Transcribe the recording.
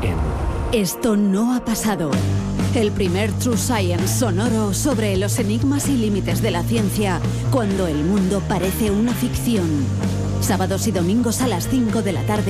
en... Esto no ha pasado. El primer True Science sonoro sobre los enigmas y límites de la ciencia cuando el mundo parece una ficción. Sábados y domingos a las 5 de la tarde.